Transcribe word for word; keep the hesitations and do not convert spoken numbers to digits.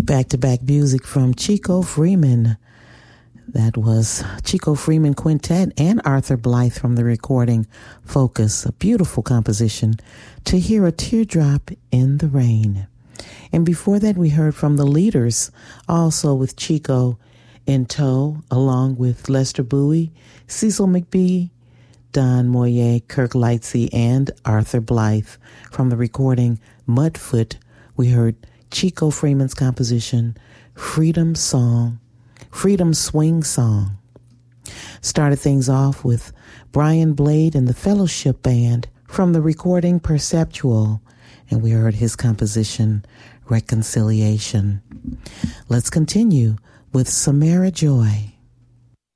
Back-to-back music from Chico Freeman. That was Chico Freeman Quintet and Arthur Blythe from the recording Focus, a beautiful composition, To Hear a Teardrop in the Rain. And before that, we heard from the Leaders, also with Chico in tow, along with Lester Bowie, Cecil McBee, Don Moyer, Kirk Lightsey, and Arthur Blythe. From the recording Mudfoot, we heard Chico Freeman's composition, Freedom Song, Freedom Swing Song. Started things off with Brian Blade and the Fellowship Band from the recording Perceptual, and we heard his composition, Reconciliation. Let's continue with Samara Joy.